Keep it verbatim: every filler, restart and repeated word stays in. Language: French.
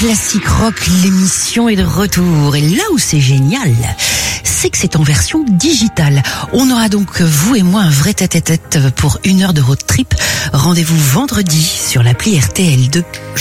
Classic Rock, l'émission est de retour. Et là où c'est génial, c'est que c'est en version digitale. On aura donc, vous et moi, un vrai tête-à-tête pour une heure de road trip. Rendez-vous vendredi sur l'appli R T L deux.